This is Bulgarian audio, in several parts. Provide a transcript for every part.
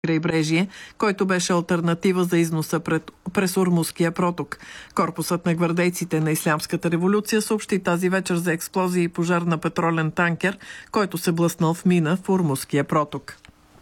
крайбрежие, който беше алтернатива за износа през Ормузския проток. Корпусът на гвардейците на Ислямската революция съобщи тази вечер за експлозия и пожар на петролен танкер, който се блъснал в мина в Ормузския проток.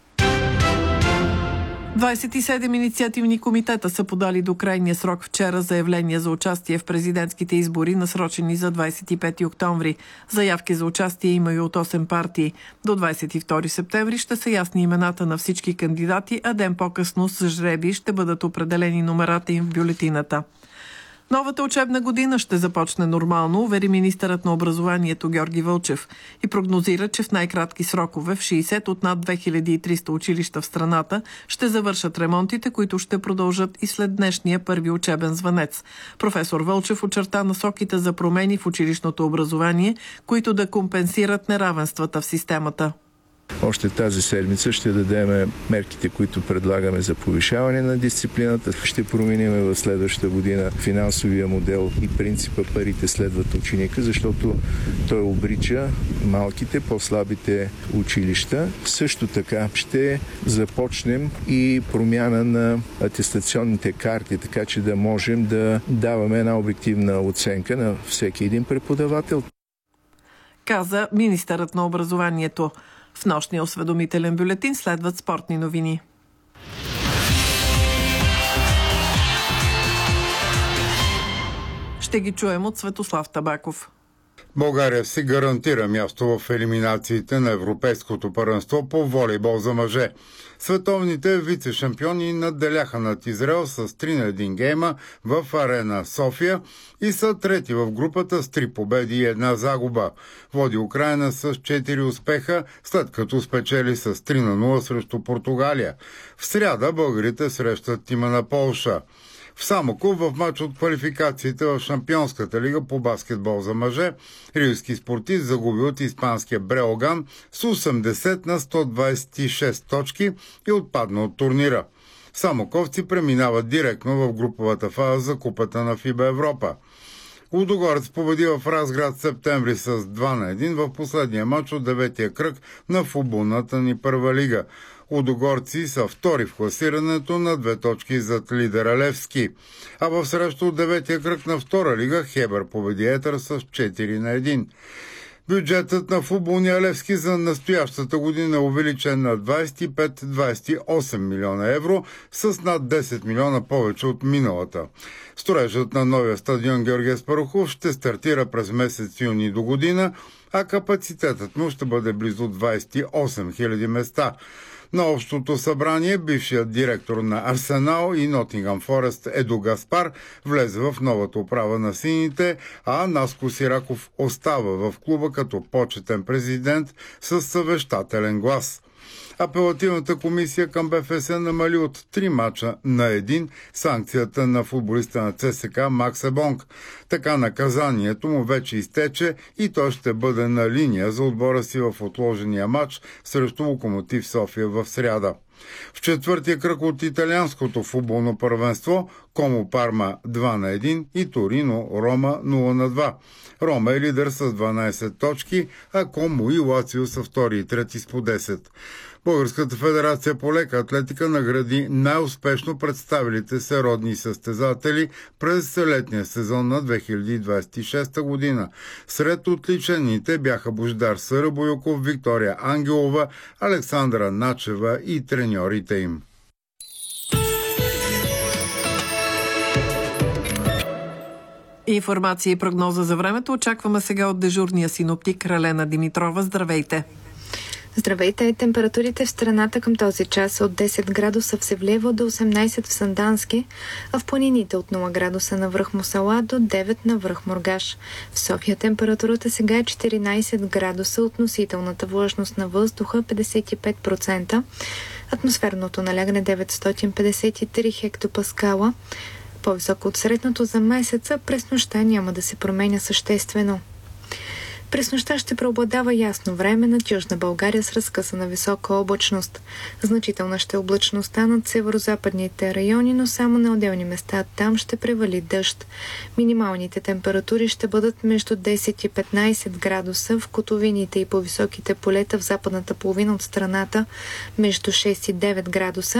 27 инициативни комитета са подали до крайния срок вчера заявления за участие в президентските избори, насрочени за 25 октомври. Заявки за участие има и от 8 партии. До 22 септември ще са ясни имената на всички кандидати, а ден по-късно с жребий ще бъдат определени номерата им в бюлетината. Новата учебна година ще започне нормално, увери министърът на образованието Георги Вълчев и прогнозира, че в най-кратки срокове в 60 от над 2300 училища в страната ще завършат ремонтите, които ще продължат и след днешния първи учебен звънец. Професор Вълчев очерта насоките за промени в училищното образование, които да компенсират неравенствата в системата. Още тази седмица ще дадем мерките, които предлагаме за повишаване на дисциплината. Ще променим в следващата година финансовия модел и принципа парите следват ученика, защото той обрича малките, по-слабите училища. Също така ще започнем и промяна на атестационните карти, така че да можем да даваме една обективна оценка на всеки един преподавател. Каза министърът на образованието. В нощния осведомителен бюлетин следват спортни новини. Ще ги чуем от Светослав Табаков. България си гарантира място в елиминациите на Европейското първенство по волейбол за мъже. Световните вице-шампиони надделяха над Израел с 3-1 гейма в Арена София и са трети в групата с 3 победи и 1 загуба. Води Украйна с 4 успеха, след като спечели с 3-0 срещу Португалия. В сряда българите срещат тима на Полша. В Самоков в матч от квалификациите в Шампионската лига по баскетбол за мъже, рилски спортист загуби от испанския Бреоган с 80 на 126 точки и отпадна от турнира. Самоковци преминават директно в груповата фаза за Купата на ФИБА Европа. Лудогорец победи в Разград септември с 2-1 в последния матч от 9-я кръг на футболната ни първа лига. Лудогорци са втори в класирането на 2 точки зад лидера Левски. А в срещу от 9-я кръг на втора лига Хебър победи Етър с 4-1. Бюджетът на футболния Левски за настоящата година е увеличен на 25-28 милиона евро с над 10 милиона повече от миналата. Строежът на новия стадион Георги Аспарухов ще стартира през месец юни до година, а капацитетът му ще бъде близо 28 000 места. На общото събрание бившият директор на Арсенал и Нотингъм Форест Едо Гаспар влезе в новата управа на сините, а Наско Сираков остава в клуба като почетен президент с съвещателен глас. Апелативната комисия към БФС намали от 3 мача на 1 санкцията на футболиста на ЦСКА Макс Ебонг. Така наказанието му вече изтече и той ще бъде на линия за отбора си в отложения матч срещу Локомотив София в сряда. В четвъртия кръг от италианското футболно първенство Комо Парма 2-1 и Торино Рома 0-2. Рома е лидер с 12 точки, а Комо и Лацио са втори и трети с по 10. Българската федерация по лека атлетика награди най-успешно представилите се родни състезатели през летния сезон на 2026 година. Сред отличените бяха Бождар Сарабойоков, Виктория Ангелова, Александра Начева и треньорите им. Информация и прогноза за времето очакваме сега от дежурния синоптик Ралена Димитрова. Здравейте! Здравейте! Температурите в страната към този час са от 10 градуса в Севлиево до 18 в Сандански, а в планините от 0 градуса на връх Мусала до 9 на връх Мургаш. В София температурата сега е 14 градуса, относителната влажност на въздуха 55%, атмосферното налягане 953 хектопаскала, по-високо от средното за месеца, през нощта няма да се променя съществено. През нощта ще преобладава ясно време над Южна България с разкъсана висока облачност. Значителна ще е облачността над северо-западните райони, но само на отделни места там ще превали дъжд. Минималните температури ще бъдат между 10 и 15 градуса в котловините и по високите полета в западната половина от страната между 6 и 9 градуса,